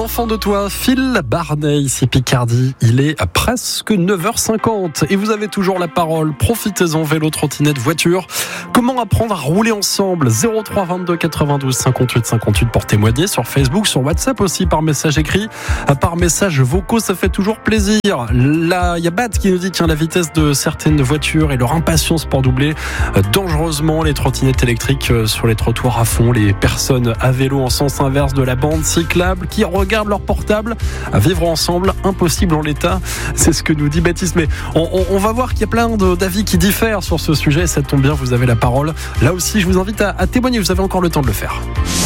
Enfant de toi, Phil Barnet, ici Picardie. Il est à presque 9h50 et vous avez toujours la parole. Profitez-en, vélo, trottinette, voiture. Comment apprendre à rouler ensemble? 03 22 92 58 58 pour témoigner sur Facebook, sur WhatsApp aussi, par message écrit, par message vocaux, ça fait toujours plaisir. Là, il y a Bat qui nous dit que la vitesse de certaines voitures et leur impatience pour doubler dangereusement les trottinettes électriques sur les trottoirs à fond, les personnes à vélo en sens inverse de la bande cyclable qui regardent leur portable, à vivre ensemble, impossible en l'état, c'est ce que nous dit Baptiste. Mais on va voir qu'il y a plein d'avis qui diffèrent sur ce sujet, ça tombe bien, vous avez la parole. Là aussi, je vous invite à témoigner, vous avez encore le temps de le faire.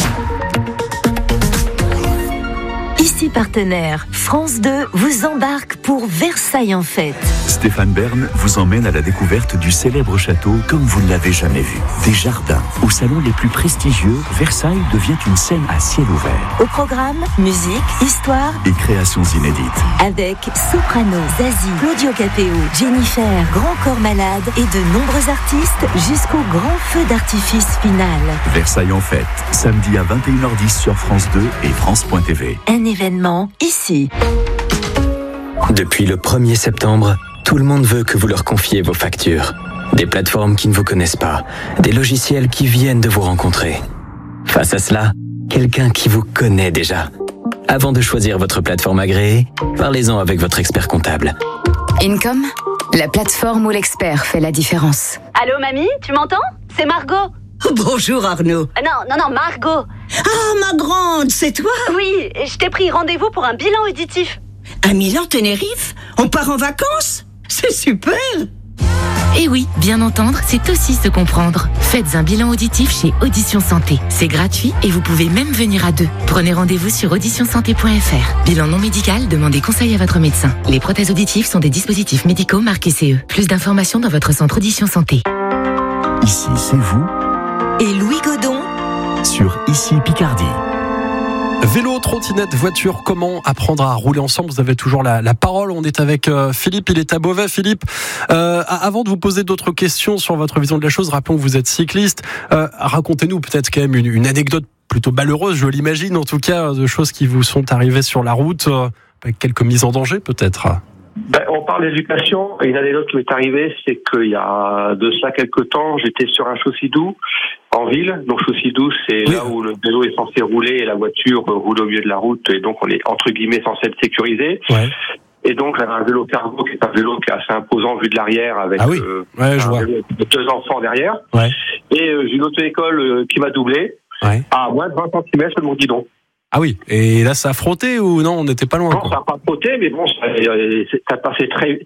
Ici partenaire, France 2 vous embarque pour Versailles en fête. Stéphane Bern vous emmène à la découverte du célèbre château comme vous ne l'avez jamais vu. Des jardins, aux salons les plus prestigieux, Versailles devient une scène à ciel ouvert. Au programme, musique, histoire et créations inédites. Avec Soprano, Zazie, Claudio Capéo, Jennifer, Grand Corps Malade et de nombreux artistes jusqu'au grand feu d'artifice final. Versailles en fête, samedi à 21h10 sur France 2 et France.tv. Un événement ici. Depuis le 1er septembre, tout le monde veut que vous leur confiez vos factures. Des plateformes qui ne vous connaissent pas, des logiciels qui viennent de vous rencontrer. Face à cela, quelqu'un qui vous connaît déjà. Avant de choisir votre plateforme agréée, parlez-en avec votre expert comptable. Income, la plateforme où l'expert fait la différence. Allô mamie, tu m'entends? C'est Margot. Bonjour Arnaud. Non, Margot. Ah, ma grande, c'est toi? Oui, je t'ai pris rendez-vous pour un bilan auditif. À Milan-Tenerife? On part en vacances? C'est super! Et oui, bien entendre, c'est aussi se comprendre. Faites un bilan auditif chez Audition Santé. C'est gratuit et vous pouvez même venir à deux. Prenez rendez-vous sur auditionsanté.fr. Bilan non médical, demandez conseil à votre médecin. Les prothèses auditives sont des dispositifs médicaux marqués CE. Plus d'informations dans votre centre Audition Santé. Ici, c'est vous. Et Louis Godon Sur Ici Picardie. Vélo, trottinette, voiture, comment apprendre à rouler ensemble? Vous avez toujours la parole. On est avec Philippe, il est à Beauvais. Philippe, avant de vous poser d'autres questions sur votre vision de la chose, rappelons que vous êtes cycliste. Racontez-nous peut-être quand même une anecdote plutôt malheureuse, je l'imagine en tout cas, de choses qui vous sont arrivées sur la route, avec quelques mises en danger peut-être. On parle d'éducation, et une anecdote qui m'est arrivée, c'est qu'il y a de cela quelques temps, j'étais sur un chaussée-doux en ville. Donc chaussée-doux, c'est là où le vélo est censé rouler et la voiture roule au milieu de la route, et donc on est entre guillemets censé être sécurisé. Ouais. Et donc j'avais un vélo cargo qui est un vélo qui est assez imposant vu de l'arrière, avec je vois. Deux enfants derrière. Ouais. Et j'ai une auto-école qui m'a doublé à moins de 20 cm sur mon guidon. Ah oui, et là ça a frotté ou non, on n'était pas loin? Non, ça n'a pas frotté, mais bon, ça passait très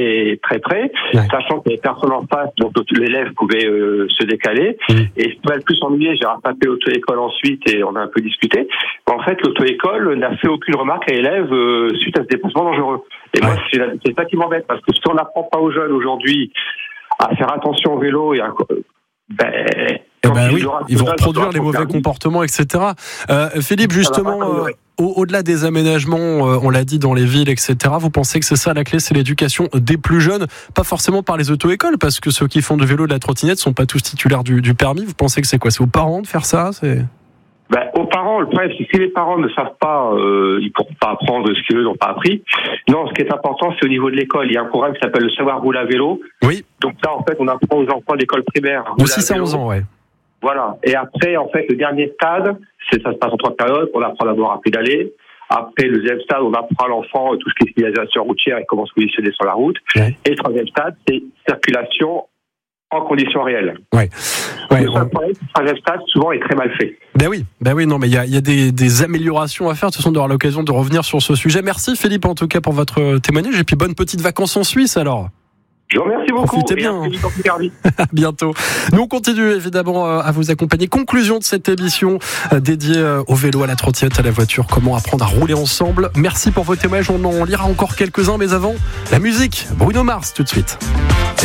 près, sachant qu'il n'y avait personne en face, donc l'élève pouvait se décaler. Et ce qui m'a le plus ennuyé, j'ai rattrapé l'auto-école ensuite et on a un peu discuté. En fait, l'auto-école n'a fait aucune remarque à l'élève suite à ce déplacement dangereux. Et moi, c'est ça qui m'embête, parce que si on n'apprend pas aux jeunes aujourd'hui à faire attention au vélo et à... ils vont reproduire les mauvais comportements, etc. Philippe, justement, au-delà des aménagements, on l'a dit, dans les villes, etc., vous pensez que c'est ça la clé, c'est l'éducation des plus jeunes, pas forcément par les auto-écoles, parce que ceux qui font du vélo, de la trottinette, sont pas tous titulaires du permis. Vous pensez que c'est quoi? C'est aux parents de faire ça? Aux parents, le problème, c'est que si les parents ne savent pas, ils ne pourront pas apprendre ce qu'ils n'ont pas appris. Non, ce qui est important, c'est au niveau de l'école. Il y a un programme qui s'appelle le savoir rouler à vélo. Oui. Donc là, en fait, on apprend aux enfants de l'école primaire. De 6 à 11 ans, ouais. Voilà. Et après, en fait, le dernier stade, ça se passe en 3 périodes. On apprend d'abord à pédaler. Après, le deuxième stade, on apprend à l'enfant tout ce qui est signalisation routière et comment se positionner sur la route. Ouais. Et le troisième stade, c'est circulation en conditions réelles. Le troisième stade, souvent, est très mal fait. Ben oui, non, mais il y a des améliorations à faire. De toute façon, on aura l'occasion de revenir sur ce sujet. Merci Philippe, en tout cas, pour votre témoignage. Et puis, bonnes petites vacances en Suisse, alors. Je vous remercie beaucoup. Profitez bien. À bientôt. Nous, on continue évidemment à vous accompagner. Conclusion de cette émission dédiée au vélo, à la trottinette, à la voiture. Comment apprendre à rouler ensemble. Merci pour vos témoignages. On en lira encore quelques-uns, mais avant, la musique. Bruno Mars, tout de suite.